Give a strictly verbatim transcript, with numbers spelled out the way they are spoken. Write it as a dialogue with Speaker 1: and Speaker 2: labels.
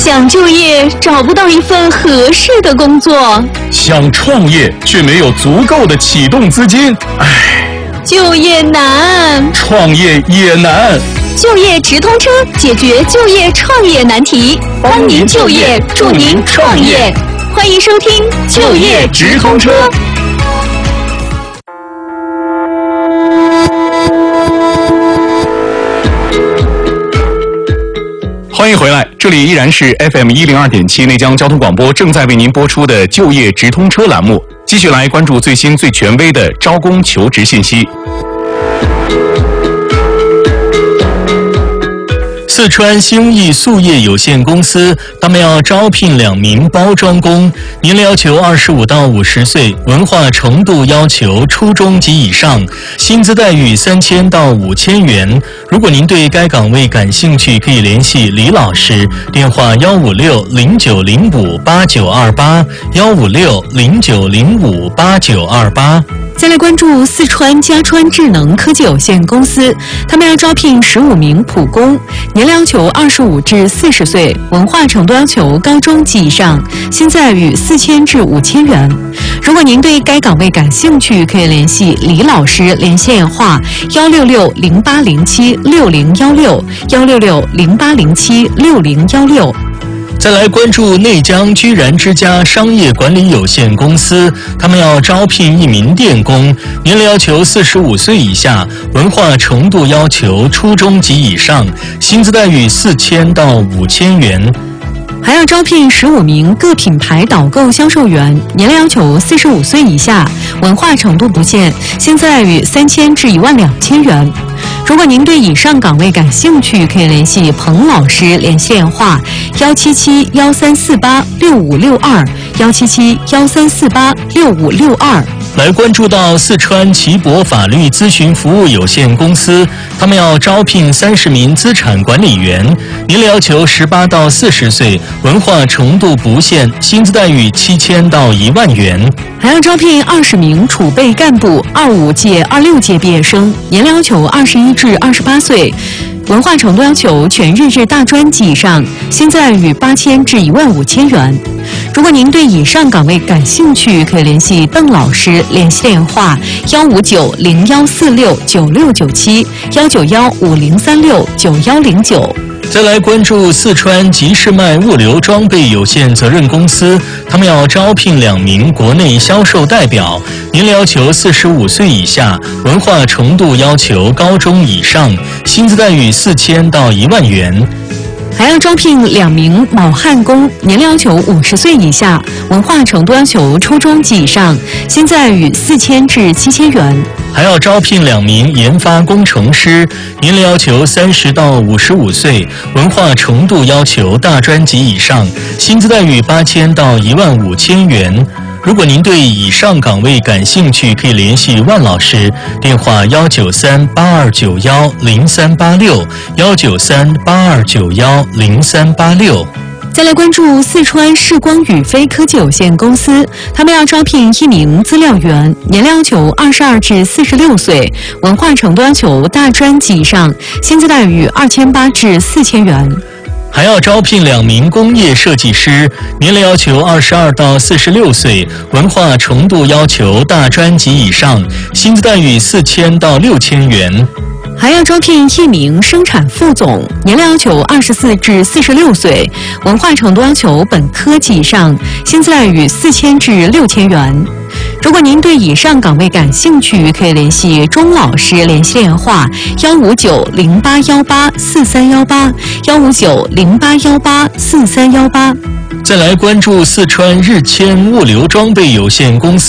Speaker 1: 想就业找不到一份合适的工作，
Speaker 2: 想创业却没有足够的启动资金，唉，
Speaker 1: 就业难，
Speaker 2: 创业也难。
Speaker 1: 就业直通车，解决就业创业难题，帮您就业，助您创业。欢迎收听就业直通车。
Speaker 2: 欢迎回来，这里依然是 F M 一零二点七内江交通广播正在为您播出的就业直通车栏目，继续来关注最新最权威的招工求职信息。四川兴义塑业有限公司，他们要招聘两名包装工，年龄要求二十五到五十岁，文化程度要求初中及以上，薪资待遇三千到五千元。如果您对该岗位感兴趣，可以联系李老师，电话幺五六零九零五八九二八幺五六零九零五八九二八。
Speaker 1: 再来关注四川嘉川智能科技有限公司，他们要招聘十五名普工，年龄要求二十五至四十岁，文化程度要求高中及以上，薪资待遇四千至五千元。如果您对该岗位感兴趣，可以联系李老师，联系电话幺六六零八零七六零幺六幺六六零八零七六零幺六。
Speaker 2: 再来关注内江居然之家商业管理有限公司，他们要招聘一名电工，年龄要求四十五岁以下，文化程度要求初中及以上，薪资待遇四千到五千元。
Speaker 1: 还要招聘十五名各品牌导购销售员，年龄要求四十五岁以下，文化程度不限，薪资待遇三千至一万两千元。如果您对以上岗位感兴趣，可以联系彭老师，联系电话幺七七幺三四八六五六二幺七七幺三四八六五六二。
Speaker 2: 来关注到四川奇博法律咨询服务有限公司，他们要招聘三十名资产管理员，年龄要求十八到四十岁，文化程度不限，薪资待遇七千到一万元。
Speaker 1: 还要招聘二十名储备干部，二五届、二六届毕业生，年龄要求二十一至二十八岁，文化程度要求全日制大专及以上，薪资待遇八千至一万五千元。如果您对以上岗位感兴趣，可以联系邓老师，联系电话幺五九零幺四六九六九七幺九幺五零三六九幺零九。
Speaker 2: 再来关注四川吉士迈物流装备有限责任公司，他们要招聘两名国内销售代表，年龄要求四十五岁以下，文化程度要求高中以上，薪资待遇四千到一万元。
Speaker 1: 还要招聘两名铆焊工，年龄要求五十岁以下，文化程度要求初中及以上，薪资待遇四千至七千元。
Speaker 2: 还要招聘两名研发工程师，年龄要求三十到五十五岁，文化程度要求大专及以上，薪资待遇八千到一万五千元。如果您对以上岗位感兴趣，可以联系万老师，电话幺九三八二九幺零三八六幺九三八二九幺零三八六。
Speaker 1: 再来关注四川视光宇飞科技有限公司，他们要招聘一名资料员，年龄要求二十二至四十六岁，文化程度要求大专及以上，薪资待遇二千八至四千元。
Speaker 2: 还要招聘两名工业设计师，年龄要求二十二到四十六岁，文化程度要求大专及以上，薪资待遇四千到六千元。
Speaker 1: 还要招聘一名生产副总，年龄要求二十四至四十六岁，文化程度要求本科及以上，薪资待遇四千至六千元。如果您对以上岗位感兴趣，可以联系钟老师，联系电话幺五九零八幺八四三幺八幺五九零八幺八四三幺八。
Speaker 2: 再来关注四川日谦物流装备有限公司。